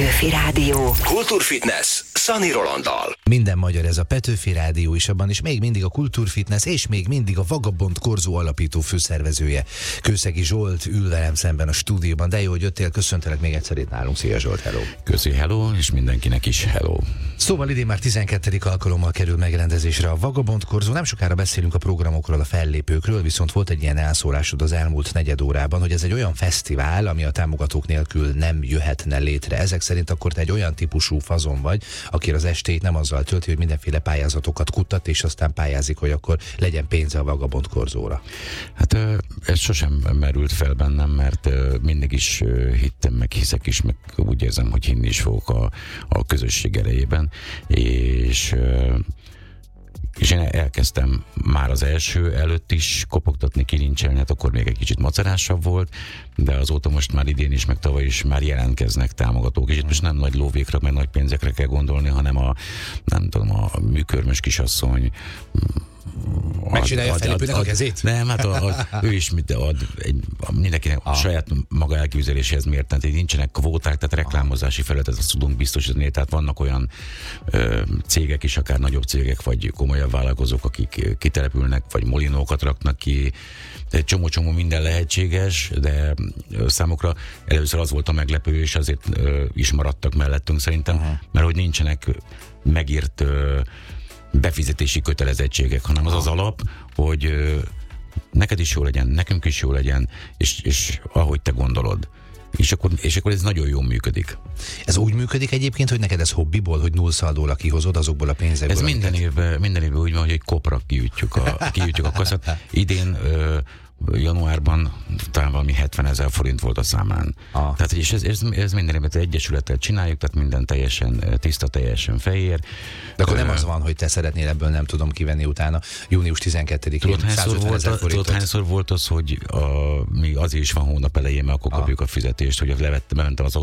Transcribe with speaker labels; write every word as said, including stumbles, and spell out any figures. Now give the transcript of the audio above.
Speaker 1: Petőfi Rádió.
Speaker 2: Kultúrfitness Szani Rolanddal.
Speaker 3: Minden magyar ez a Petőfi Rádió is, abban is még mindig a Kultúrfitness, és még mindig a Vagabond Korzó alapító főszervezője, Kőszegi Zsolt ül velem szemben a stúdióban. De jó, hogy jöttél, köszöntelek még egyszer itt nálunk. Szia Zsolt, hello!
Speaker 4: Köszi, hello, és mindenkinek is hello!
Speaker 3: Szóval idén már tizenkettedik alkalommal kerül megrendezésre a Vagabond Korzó. Nem sokára beszélünk a programokról, a fellépőkről, viszont volt egy ilyen elszólásod az elmúlt negyed órában, hogy ez egy olyan fesztivál, ami a támogatók nélkül nem jöhetne létre. Ezek szerint akkor te egy olyan típusú fazon vagy, aki az estét nem azzal tölti, hogy mindenféle pályázatokat kutat, és aztán pályázik, hogy akkor legyen pénze a Vagabond Korzóra.
Speaker 4: Hát ez sosem merült fel bennem, mert mindig is hittem, meg hiszek is, meg úgy érzem, hogy hinni is fogok a, a közösség erejében, és és én elkezdtem már az első előtt is kopogtatni, kilincselni, hát akkor még egy kicsit macerásabb volt, de azóta most már idén is, meg tavaly is már jelentkeznek támogatók, és itt most nem nagy lóvékra, meg nagy pénzekre kell gondolni, hanem a, nem tudom, a műkörmös kisasszony
Speaker 3: megcsinálja a fellépőnek a kezét?
Speaker 4: Nem, hát a, a, ő is mit ad, egy, mindenkinek a saját maga elképzeléséhez mért, tehát nincsenek kvóták, tehát reklámozási felületet azt tudunk biztosítani, tehát vannak olyan ö, cégek is, akár nagyobb cégek, vagy komolyabb vállalkozók, akik kitelepülnek, vagy molinókat raknak ki, egy csomó-csomó minden lehetséges, de számukra először az volt a meglepő, és azért ö, is maradtak mellettünk szerintem, uh-huh. mert hogy nincsenek megírt ö, befizetési kötelezettségek, hanem az az alap, hogy ö, neked is jó legyen, nekünk is jó legyen, és, és ahogy te gondolod. És akkor, és akkor ez nagyon jól működik.
Speaker 3: Ez úgy működik egyébként, hogy neked ez hobbiból, hogy nullszaldóra kihozod azokból a pénzekből?
Speaker 4: Ez minden évben, minden évben úgy van, hogy egy kopra kiütjük a, kiütjük a kaszát. Idén ö, januárban talán valami hetvenezer forint volt a számán. Ah. Tehát és ez, ez, ez minden évben egyesülettel csináljuk, tehát minden teljesen tiszta, teljesen fehér.
Speaker 3: De akkor nem az van, hogy te szeretnél ebből, nem tudom kivenni utána június tizenkettedikén
Speaker 4: tudod, hányszor volt, a, tudod, hányszor volt az, hogy a, mi azért is van hónap elején, mert akkor ah. kapjuk a fizetést, hogy levettem, bementem az